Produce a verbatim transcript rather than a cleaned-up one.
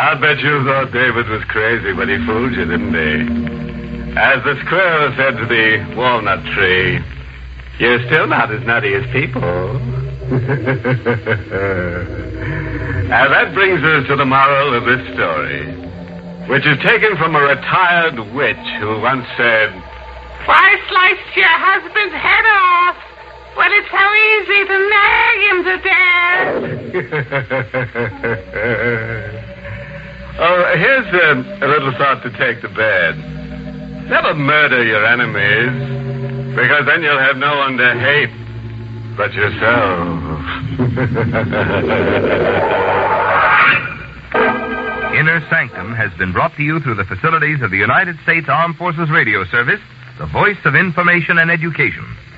I bet you thought David was crazy, but he fooled you, didn't he? As the squirrel said to the walnut tree, you're still not as nutty as people. Now, that brings us to the moral of this story, which is taken from a retired witch who once said, why slice your husband's head off when it's so easy to nag him to death? Oh, here's a, a little thought to take to bed. Never murder your enemies, because then you'll have no one to hate but yourself. Inner Sanctum has been brought to you through the facilities of the United States Armed Forces Radio Service, the voice of information and education.